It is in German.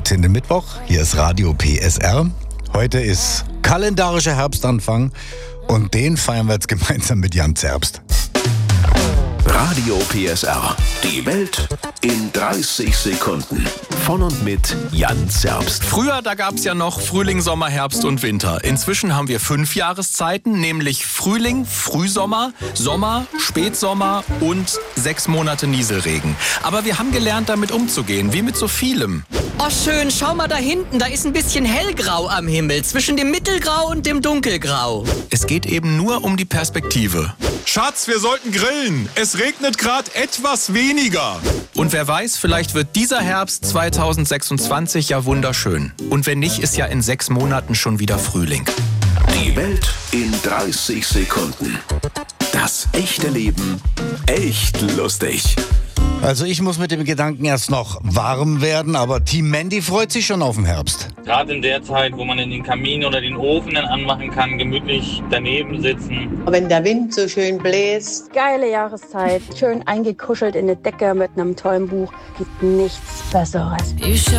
17. Mittwoch. Hier ist Radio PSR. Heute ist kalendarischer Herbstanfang und den feiern wir jetzt gemeinsam mit Jan Zerbst. Radio PSR. Die Welt in 30 Sekunden. Von und mit Jan Zerbst. Früher, da gab es ja noch Frühling, Sommer, Herbst und Winter. Inzwischen haben wir 5 Jahreszeiten, nämlich Frühling, Frühsommer, Sommer, Spätsommer und 6 Monate Nieselregen. Aber wir haben gelernt, damit umzugehen, wie mit so vielem. Oh schön, schau mal da hinten, da ist ein bisschen hellgrau am Himmel, zwischen dem Mittelgrau und dem Dunkelgrau. Es geht eben nur um die Perspektive. Schatz, wir sollten grillen. Es regnet gerade etwas weniger. Und wer weiß, vielleicht wird dieser Herbst 2026 ja wunderschön. Und wenn nicht, ist ja in 6 Monaten schon wieder Frühling. Die Welt in 30 Sekunden. Das echte Leben echt lustig. Also ich muss mit dem Gedanken erst noch warm werden, aber Team Mandy freut sich schon auf den Herbst. Gerade in der Zeit, wo man in den Kamin oder den Ofen dann anmachen kann, gemütlich daneben sitzen. Wenn der Wind so schön bläst. Geile Jahreszeit, schön eingekuschelt in eine Decke mit einem tollen Buch. Gibt nichts Besseres.